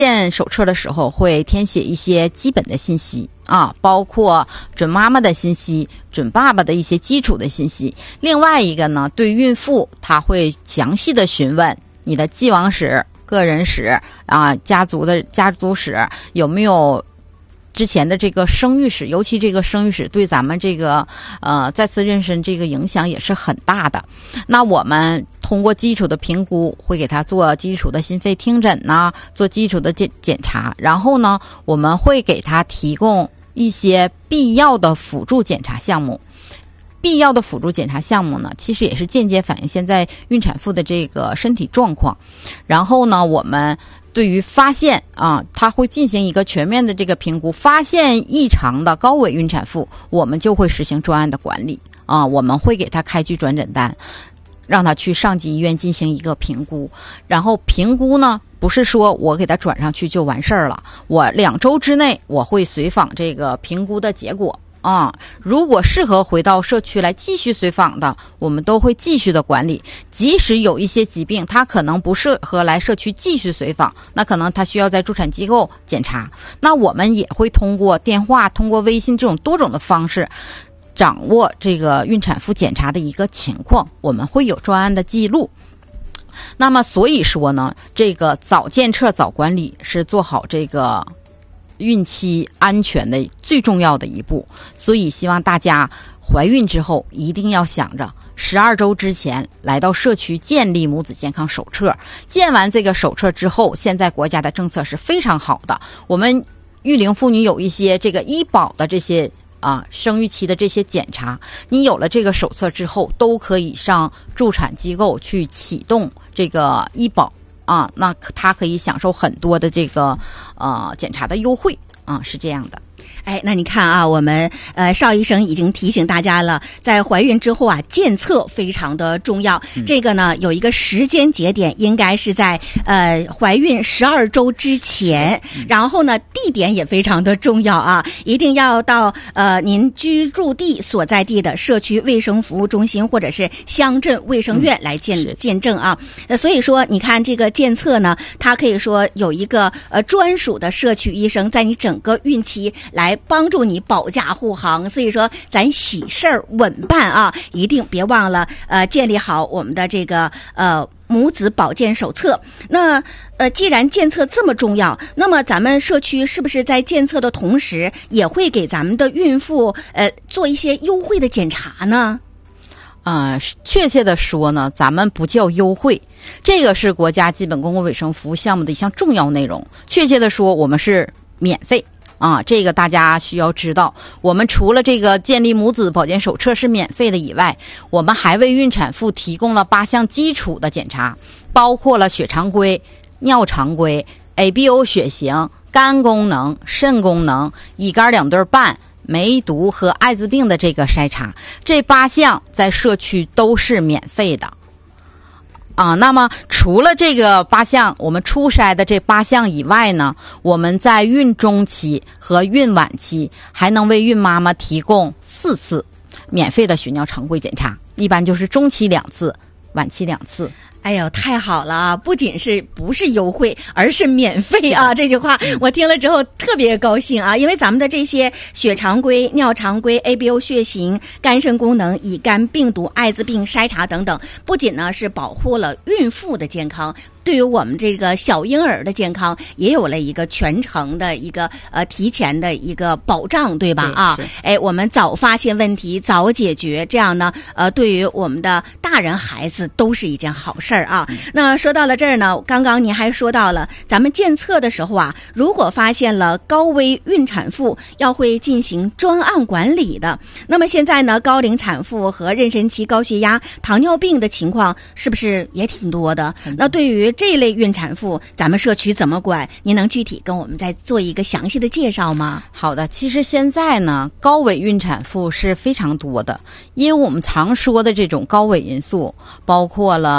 建手册的时候会填写一些基本的信息啊，包括准妈妈的信息、准爸爸的一些基础的信息。另外一个呢，对孕妇他会详细的询问你的既往史、个人史啊、家族史有没有之前的这个生育史，尤其这个生育史对咱们这个再次妊娠这个影响也是很大的。那我们通过基础的评估，会给他做基础的心肺听诊呐，做基础的检查，然后呢，我们会给他提供一些必要的辅助检查项目。必要的辅助检查项目呢，其实也是间接反映现在孕产妇的这个身体状况。然后呢，我们对于发现它会进行一个全面的这个评估，发现异常的高危孕产妇，我们就会实行专案的管理我们会给他开具转诊单，让他去上级医院进行一个评估。然后评估呢，不是说我给他转上去就完事儿了，我2周之内我会随访这个评估的结果如果适合回到社区来继续随访的，我们都会继续的管理。即使有一些疾病它可能不适合来社区继续随访，那可能它需要在助产机构检查，那我们也会通过电话、通过微信这种多种的方式掌握这个孕产妇检查的一个情况，我们会有专案的记录。那么所以说呢，这个早检测早管理是做好这个孕期安全的最重要的一步。所以希望大家怀孕之后一定要想着12周之前来到社区建立母子健康手册。建完这个手册之后，现在国家的政策是非常好的，我们育龄妇女有一些这个医保的这些生育期的这些检查，你有了这个手册之后，都可以上助产机构去启动这个医保那他可以享受很多的这个检查的优惠是这样的。 那你看我们邵医生已经提醒大家了，在怀孕之后检测非常的重要。这个呢有一个时间节点，应该是在怀孕12周之前。然后呢，地点也非常的重要一定要到您居住地所在地的社区卫生服务中心或者是乡镇卫生院来见证所以说你看这个检测呢，它可以说有一个专属的社区医生在你整个孕期来帮助你保驾护航。所以说咱喜事儿稳办一定别忘了建立好我们的这个母子保健手册。那既然检测这么重要，那么咱们社区是不是在检测的同时也会给咱们的孕妇做一些优惠的检查呢？ 确切的说呢，咱们不叫优惠，这个是国家基本公共卫生服务项目的一项重要内容。确切的说，我们是免费这个大家需要知道。我们除了这个建立母子保健手册是免费的以外，我们还为孕产妇提供了8项基础的检查，包括了血常规、尿常规、ABO 血型、肝功能、肾功能、乙肝2对半、梅毒和艾滋病的这个筛查。这8项在社区都是免费的那么除了这个8项我们初筛的这8项以外呢，我们在孕中期和孕晚期还能为孕妈妈提供4次免费的血尿常规检查，一般就是中期2次，晚期2次。 哎呦，太好了不仅不是优惠，而是免费这句话我听了之后特别高兴因为咱们的这些血常规、尿常规、ABO 血型、肝肾功能、乙肝病毒、艾滋病筛查等等，不仅呢是保护了孕妇的健康，对于我们这个小婴儿的健康也有了一个全程的一个提前的一个保障，对吧？我们早发现问题，早解决，这样呢对于我们的大人孩子都是一件好事那说到了这儿呢，刚刚您还说到了咱们检测的时候如果发现了高危孕产妇，要会进行专案管理的。那么现在呢，高龄产妇和妊娠期高血压、糖尿病的情况是不是也挺多的？那对于这类孕产妇，咱们社区怎么管？您能具体跟我们再做一个详细的介绍吗？ 好的，其实现在呢，高危孕产妇是非常多的，因为我们常说的这种高危因素包括了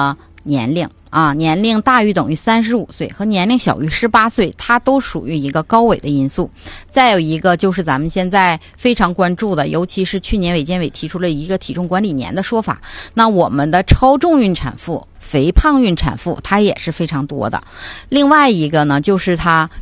年龄啊，年龄大于等于35岁和年龄小于18岁，它都属于一个高危的因素。再有一个就是咱们现在非常关注的，尤其是去年卫健委提出了一个体重管理年的说法，那我们的超重孕产妇、肥胖孕产妇它也是非常多的。另外一个呢，就是它